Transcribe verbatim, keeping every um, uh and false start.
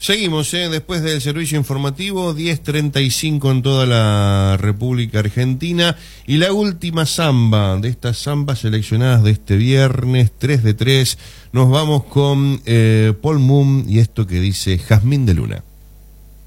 Seguimos, ¿eh? Después del servicio informativo, diez treinta y cinco en toda la República Argentina. Y la última samba de estas zambas seleccionadas de este viernes, tres de tres. Nos vamos con eh, Paul Moon y esto que dice Jazmín de Luna.